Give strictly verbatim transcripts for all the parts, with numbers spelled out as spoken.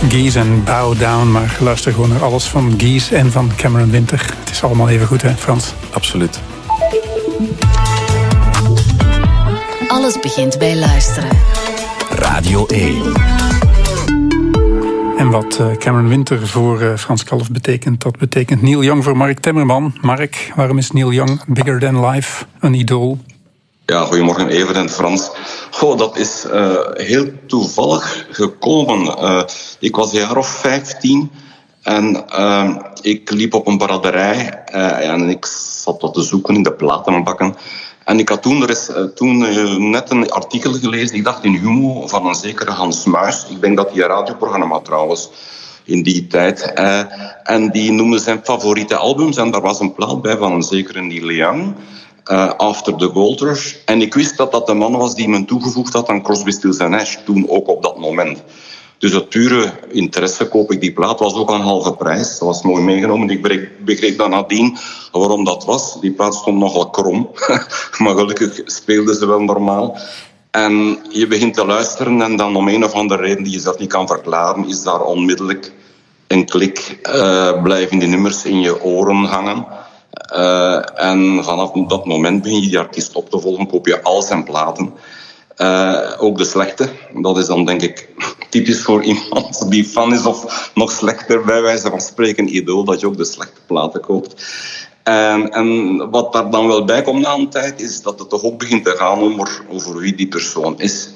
Geese en Bow Down, maar luister gewoon naar alles van Geese en van Cameron Winter. Het is allemaal even goed, hè, Frans? Absoluut. Alles begint bij luisteren. Radio één. En wat Cameron Winter voor uh, Frans Kalf betekent, dat betekent Neil Young voor Mark Temmerman. Mark, waarom is Neil Young bigger than life een idool? Ja, goedemorgen Evert en Frans. Goh, dat is uh, heel toevallig gekomen. Uh, ik was een jaar of vijftien en uh, ik liep op een braderij uh, en ik zat wat te zoeken in de platenbakken. En ik had toen, er is, uh, toen uh, net een artikel gelezen, ik dacht in Humo, van een zekere Hans Muis. Ik denk dat hij een radioprogramma trouwens in die tijd. Uh, en die noemde zijn favoriete albums en daar was een plaat bij van een zekere Neil Young. Uh, After the Gold Rush. En ik wist dat dat de man was die me toegevoegd had aan Crosby, Stills en Nash, toen ook op dat moment. Dus het pure interesse koop ik die plaat, was ook een halve prijs. Dat was mooi meegenomen. Ik begreep, begreep dan nadien waarom dat was. Die plaat stond nogal krom. Maar gelukkig speelden ze wel normaal. En je begint te luisteren en dan om een of andere reden die je zelf niet kan verklaren, is daar onmiddellijk een klik. Uh, blijven die nummers in je oren hangen. Uh, en vanaf dat moment begin je die artiest op te volgen, koop je al zijn platen. Uh, ook de slechte. Dat is dan denk ik typisch voor iemand die fan is of nog slechter, bij wijze van spreken, idool, dat je ook de slechte platen koopt. En, en wat daar dan wel bij komt na een tijd, is dat het toch ook begint te gaan over, over wie die persoon is.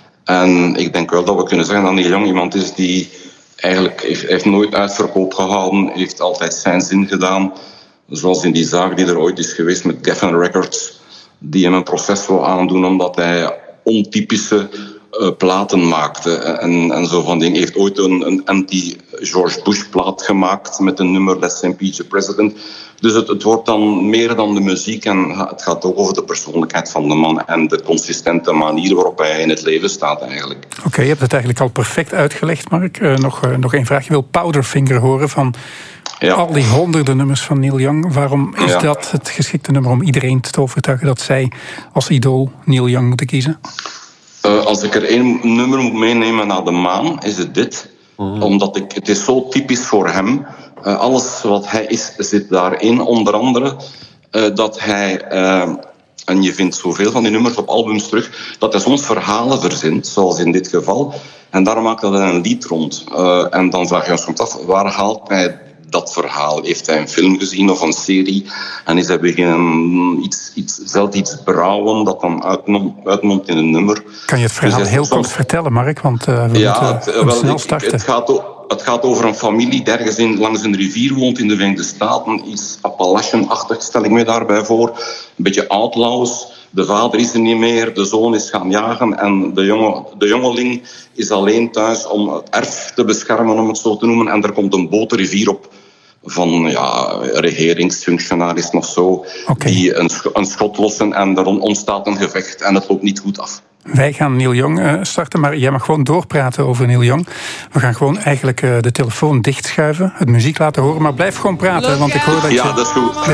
En ik denk wel dat we kunnen zeggen dat Neil Young iemand is die eigenlijk heeft, heeft nooit uitverkoop gehouden, heeft altijd zijn zin gedaan. Zoals in die zaak die er ooit is geweest met Geffen Records, die hem een proces wil aandoen omdat hij ontypische uh, platen maakte. En, en zo van dingen. Hij heeft ooit een, een anti-George Bush plaat gemaakt met een nummer Let's Impeach the President. Dus het, het wordt dan meer dan de muziek en het gaat ook over de persoonlijkheid van de man en de consistente manier waarop hij in het leven staat eigenlijk. Oké, okay, je hebt het eigenlijk al perfect uitgelegd, Mark. Uh, nog, uh, nog één vraag. Je wil Powderfinger horen van ja. al die honderden nummers van Neil Young. Waarom is ja. dat het geschikte nummer om iedereen te overtuigen dat zij als idool Neil Young moeten kiezen? Uh, als ik er één nummer moet meenemen naar de maan, is het dit. Mm-hmm. Omdat ik, het is zo typisch voor hem. Uh, alles wat hij is, zit daarin. Onder andere uh, dat hij, uh, en je vindt zoveel van die nummers op albums terug, dat hij soms verhalen verzint, zoals in dit geval. En daar maakt hij een lied rond. Uh, en dan vraag je ons soms af, waar haalt hij dat verhaal? Heeft hij een film gezien of een serie? En is hij beginnen iets, iets, zelf iets brouwen dat dan uitmondt in een nummer? Kan je het verhaal dus heel soms kort vertellen, Mark? Want uh, we ja, moeten het, wel, snel ik, starten. Het gaat, het gaat over een familie die ergens in, langs een rivier woont in de Verenigde Staten. Iets Appalachian-achtig, stel ik me daarbij voor. Een beetje outlaws. De vader is er niet meer, de zoon is gaan jagen en de, jonge, de jongeling is alleen thuis om het erf te beschermen, om het zo te noemen. En er komt een boot de rivier op van ja, regeringsfunctionarissen of zo, okay. die een, een schot lossen en er ontstaat een gevecht en het loopt niet goed af. Wij gaan Neil Young uh, starten, maar jij mag gewoon doorpraten over Neil Young. We gaan gewoon eigenlijk uh, de telefoon dichtschuiven, het muziek laten horen, maar blijf gewoon praten, want ik hoor dat je... Ja, dat is goed.